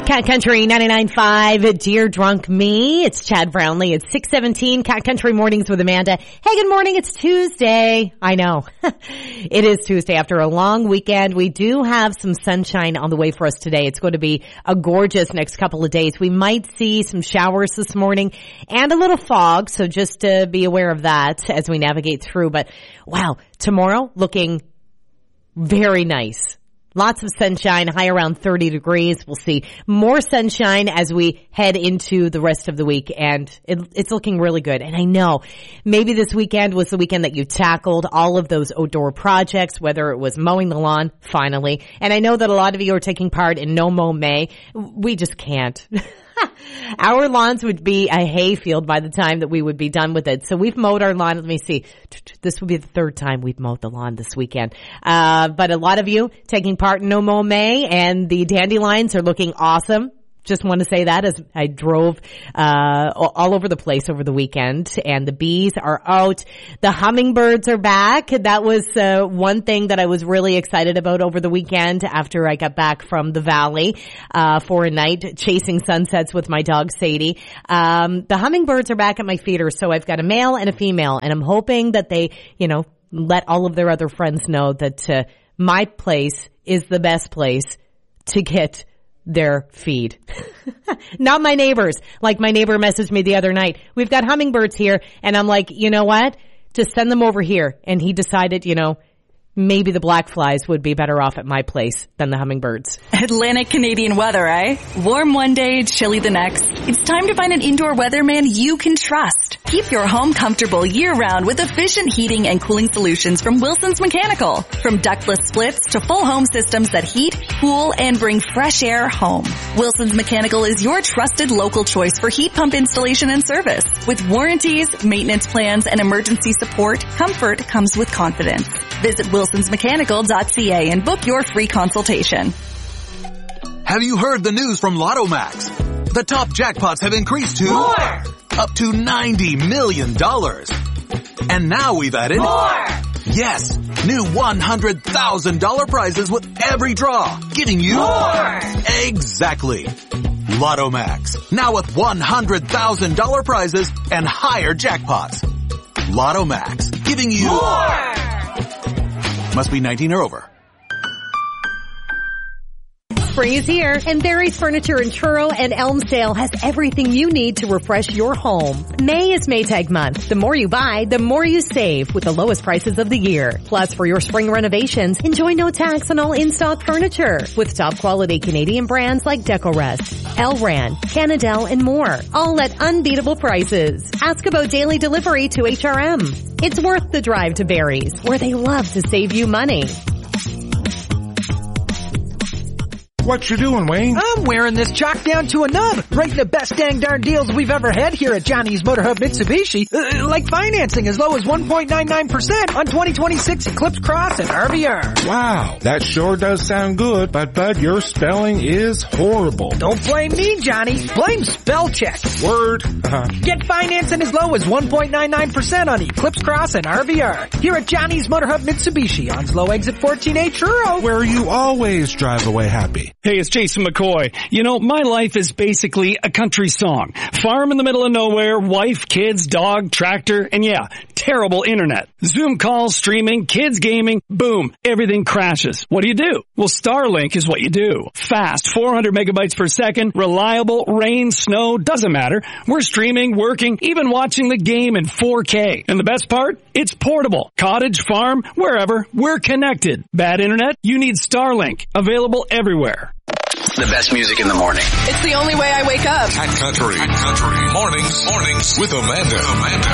Cat Country 99.5, Dear Drunk Me. It's Chad Brownlee. It's 6:17, Cat Country Mornings with Amanda. Hey, good morning. It's Tuesday. I know. It is Tuesday after a long weekend. We do have some sunshine on the way for us today. It's going to be a gorgeous next couple of days. We might see some showers this morning and a little fog, so just be aware of that as we navigate through. But wow, tomorrow looking very nice. Lots of sunshine, high around 30 degrees. We'll see more sunshine as we head into the rest of the week, and it's looking really good. And I know maybe this weekend was the weekend that you tackled all of those outdoor projects, whether it was mowing the lawn, finally. And I know that a lot of you are taking part in No Mow May. We just can't. Our lawns would be a hayfield by the time that we would be done with it. So we've mowed our lawn. Let me see. This will be the third time we've mowed the lawn this weekend. But a lot of you taking part in No Mow May, and the dandelions are looking awesome. Just want to say that as I drove all over the place over the weekend, and the bees are out. The hummingbirds are back. That was one thing that I was really excited about over the weekend after I got back from the valley for a night chasing sunsets with my dog Sadie. The hummingbirds are back at my feeder, so I've got a male and a female, and I'm hoping that they, let all of their other friends know that my place is the best place to get their feed. Not my neighbors. Like my neighbor messaged me the other night, we've got hummingbirds here, and I'm like, you know what? Just send them over here. And he decided, maybe the black flies would be better off at my place than the hummingbirds. Atlantic Canadian weather, eh? Warm one day, chilly the next. It's time to find an indoor weatherman you can trust. Keep your home comfortable year-round with efficient heating and cooling solutions from Wilson's Mechanical. From ductless splits to full home systems that heat, cool, and bring fresh air home. Wilson's Mechanical is your trusted local choice for heat pump installation and service. With warranties, maintenance plans, and emergency support, comfort comes with confidence. Visit wilsonsmechanical.ca and book your free consultation. Have you heard the news from Lotto Max? The top jackpots have increased to more! Up to $90 million. And now we've added more! Yes, new $100,000 prizes with every draw, giving you more! Exactly. Lotto Max, now with $100,000 prizes and higher jackpots. Lotto Max, giving you more! Must be 19 or over. Spring is here, and Barry's Furniture in Truro and Elmsdale has everything you need to refresh your home. May is Maytag month. The more you buy, the more you save with the lowest prices of the year. Plus, for your spring renovations, enjoy no tax on all in-stock furniture with top quality Canadian brands like Decorest, Elran, Canadel, and more. All at unbeatable prices. Ask about daily delivery to HRM. It's worth the drive to Barry's, where they love to save you money. What you doing, Wayne? I'm wearing this chalk down to a nub, rating the best dang darn deals we've ever had here at Johnny's Motor Hub Mitsubishi. Like financing as low as 1.99% on 2026 Eclipse Cross and RVR. Wow, that sure does sound good, but Bud, your spelling is horrible. Don't blame me, Johnny. Blame spell check. Word. Get financing as low as 1.99% on Eclipse Cross and RVR. Here at Johnny's Motor Hub Mitsubishi on Slow Exit 14A Truro. Where you always drive away happy. Hey, it's Jason McCoy. My life is basically a country song. Farm in the middle of nowhere, wife, kids, dog, tractor, and yeah, terrible internet. Zoom calls, streaming, kids gaming, boom, everything crashes. What do? Well, Starlink is what you do. Fast, 400 megabytes per second, reliable, rain, snow, doesn't matter. We're streaming, working, even watching the game in 4K. And the best part? It's portable. Cottage, farm, wherever, we're connected. Bad internet? You need Starlink. Available everywhere. The best music in the morning. It's the only way I wake up. Cat Country. Mornings with Amanda.